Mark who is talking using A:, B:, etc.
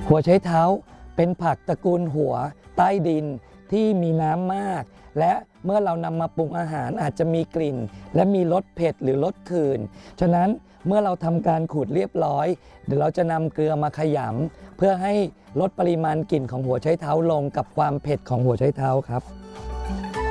A: หัวไชเท้าเป็นผักตระกูลหัวใต้ดินที่มีน้ำมากและเมื่อเรานำมาปรุงอาหารอาจจะมีกลิ่นและมีรสเผ็ดหรือรสขื่นฉะนั้นเมื่อเราทำการขูดเรียบร้อยเดี๋ยวเราจะนำเกลือมาขยำเพื่อให้ลดปริมาณกลิ่นของหัวไชเท้าลงกับความเผ็ดของหัวไชเท้าครับ